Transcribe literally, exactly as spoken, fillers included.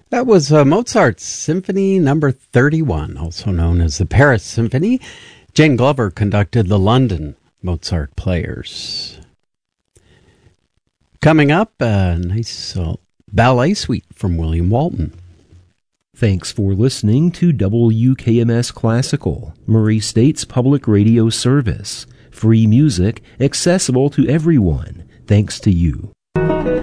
That was uh, Mozart's Symphony Number thirty-one, also known as the Paris Symphony. Jane Glover conducted the London Mozart Players. Coming up, a nice uh, ballet suite from William Walton. Thanks for listening to W K M S Classical, Murray State's public radio service. Free music accessible to everyone, thanks to you.